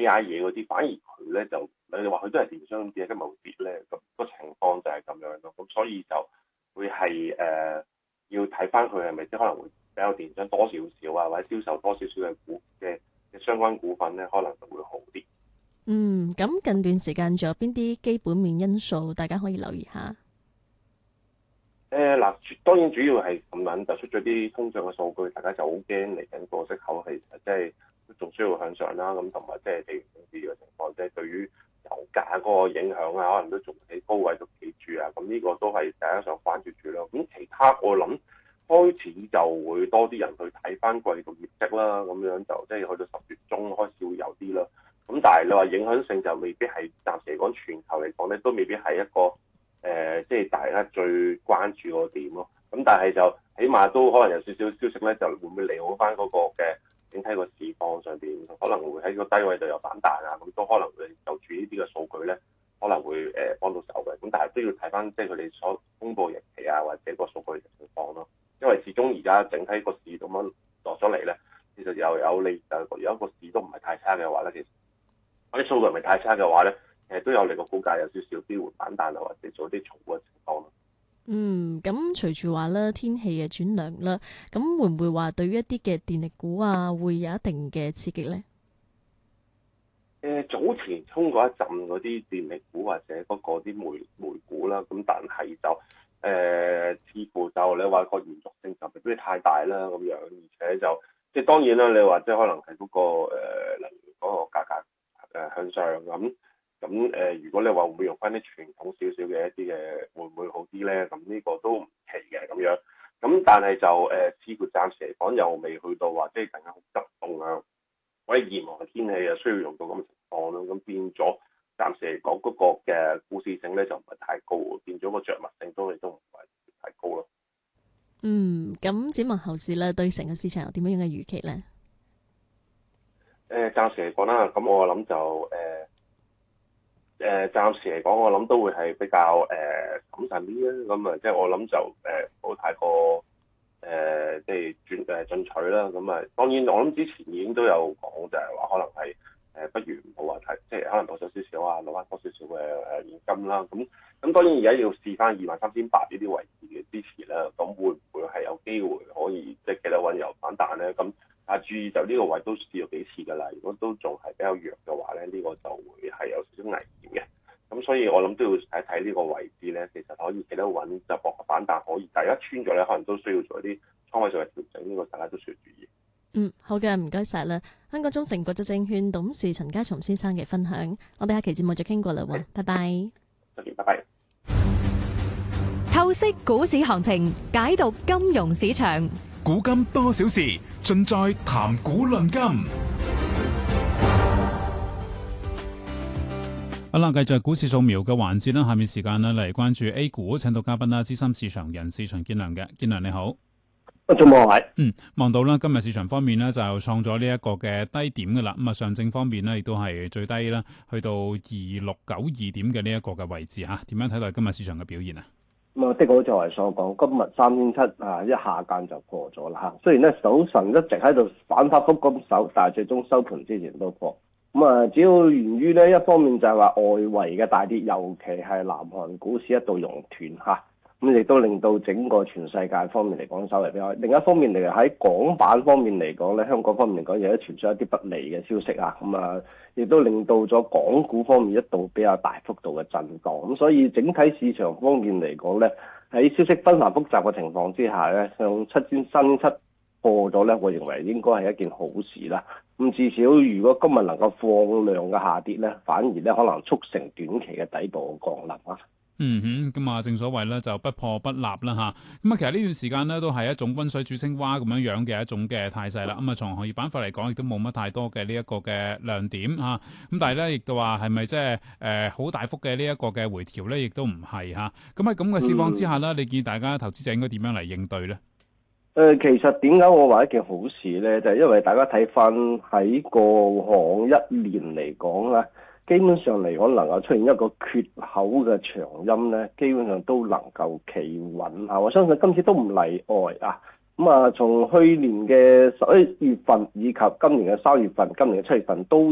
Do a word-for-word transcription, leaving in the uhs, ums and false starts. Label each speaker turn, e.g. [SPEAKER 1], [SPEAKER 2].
[SPEAKER 1] A I 嘢嗰啲，反而佢咧就你哋話佢都係電商，點解今日會跌咧？咁、那個情況就係咁樣咯。咁所以就會係誒、呃、要睇翻佢係咪即係可能會比較電商多少少啊，或者銷售多少少嘅股嘅嘅相關股份咧，可能就會好啲。
[SPEAKER 2] 嗯，咁近段時間仲有邊啲基本面因素大家可以留意下？
[SPEAKER 1] 誒嗱，當然主要係咁樣就出咗啲通脹嘅數據，大家就好驚嚟緊個息口係即係仲需要向上啦。咁同埋即係地緣政治嘅情況，即係對於油價嗰個影響啊，可能都仲喺高位度企住啊。咁呢個都係大家想關注住咯。咁其他我諗開始就會多啲人去睇翻季度業績啦。咁樣就即係去到十月中開始會有啲啦。咁但係你話影響性就未必係暫時嚟講全球嚟講咧，都未必係一個。誒、呃，即係大家最關注個點咯。咁但係就起碼都可能有少少消息咧，就會唔會利好翻嗰個嘅整體個市況上邊，可能會喺個低位度有反彈啊。咁都可能會就住呢啲嘅數據咧，可能會誒、呃、幫到手嘅。咁但係都要睇翻即係佢哋所公佈日期啊，或者個數據嘅情況咯。因為始終而家整體個市咁樣落咗嚟咧，其實又有利就有一個市都唔係太差嘅話咧，其實嗰啲數據唔係太差嘅話咧。誒都有令個股價有少少機會反彈啊，或者做啲重複嘅情況咯。
[SPEAKER 2] 嗯，咁隨住話咧天氣嘅轉涼啦，咁會唔會話對於一啲嘅電力股啊，會有一定嘅刺激咧？
[SPEAKER 1] 誒、呃、早前衝過一陣嗰啲電力股或者嗰個啲煤煤股啦，咁但係就誒、呃、似乎就你話個延續性就未必太大啦咁樣，而且就即係當然啦，你話即係可能係嗰、那個誒能源嗰個價格誒、呃、向上咁。咁誒、呃，如果你話會唔會用翻啲傳統少少嘅一啲嘅，會唔會好啲咧？咁呢個都唔奇嘅咁樣。咁但係就誒、呃，似乎暫時嚟講又未去到話，即係突然間好急凍啊，或者嚴寒嘅天氣啊，需要用到咁嘅情況咯。咁變咗暫時嚟講，嗰、那個嘅故事性咧就唔係太高，變咗個着墨性都亦都唔係太高咯。
[SPEAKER 2] 嗯，咁展望後市咧，對成個市場有點樣樣嘅預期咧？誒、
[SPEAKER 1] 呃，暫時嚟講啦，咁我諗就誒。呃誒、呃、暫時嚟講，我諗都會係比較誒謹慎啲啦。咁、呃、啊，即係我諗就誒唔好太過誒即係轉誒進取啦。咁啊，當然我諗之前已經都有講，就係話可能係誒、呃、不如唔好話太即係可能保守少少啊，攞翻多少少嘅誒現金啦。咁咁當然而家要試翻二萬三千八呢啲位置嘅支持啦。咁會唔會係有機會可以即係企得穩又反彈咧？咁但係注意就呢個位都試咗幾次㗎啦。如果都仲係比較弱嘅話咧，呢、這個就會係有少少危險嘅。咁所以我諗都要睇睇呢個位置咧，其實可以企得穩就搏個反彈可以，但係一穿咗咧，可能都需要做一啲倉位上嘅調整，呢、這個大家都需要注意。
[SPEAKER 2] 嗯，好嘅，唔該晒啦。香港中誠國際證券董事陳家松先生嘅分享，我哋下期節目再傾過啦喎，拜拜。
[SPEAKER 1] 再見，拜拜。
[SPEAKER 3] 透析股市行情，解讀金融市場，
[SPEAKER 4] 古今多少事，盡在談股論金。好啦，繼續股市掃描嘅環節啦，下面時間呢嚟關注 A 股，請到嘉賓啦，資深市場人士陳建良嘅，建良你好。
[SPEAKER 5] 早冇位，
[SPEAKER 4] 嗯，望到啦，今日市場方面呢，就創咗呢一個嘅低點噶啦，咁啊上證方面呢，亦都係最低啦，去到二六九二點嘅呢一個嘅位置吓，點樣睇待今日市場嘅表現啊？
[SPEAKER 5] 咁啊，的確就係所講，今日三千七啊，一下間就破咗啦嚇。雖然咧，早晨一直喺度反反覆覆咁守，但係最終收盤之前都破。咁啊，主要源於咧，一方面就係話外圍嘅大跌，尤其係南韓股市一度熔斷嚇，咁亦都令到整個全世界方面嚟講稍微比較。另一方面嚟喺港版方面嚟講咧，香港方面嚟講亦都傳出一啲不利嘅消息啊，咁啊，亦都令到咗港股方面一度比較大幅度嘅震盪。咁所以整體市場方面嚟講咧，喺消息紛繁複雜嘅情況之下咧，向七千新七破咗咧，我認為應該係一件好事啦。咁至少如果今日能夠放量嘅下跌咧，反而咧可能促成短期嘅底部降臨啊。
[SPEAKER 4] 嗯哼，咁啊，正所謂咧就不破不立啦吓。咁啊，其實呢段時間咧都係一種溫水煮青蛙咁樣樣嘅一種嘅態勢啦。咁啊，從行業板塊嚟講，亦都冇乜太多嘅呢一個嘅亮點吓。咁但係咧，亦都話係咪即係誒好大幅嘅呢一個嘅回調咧，亦都唔係吓。咁喺咁嘅市況之下咧，嗯、你建議大家投資者應該點樣嚟應對咧？
[SPEAKER 5] 誒、呃，其實點解我話一件好事咧？就係、是、因為大家睇翻喺過往一年嚟講咧，基本上嚟講能夠出現一個缺口嘅長陰咧，基本上都能夠企穩嚇。我相信今次都唔例外啊。咁啊，從去年嘅十一月份以及今年嘅三月份、今年嘅七月份都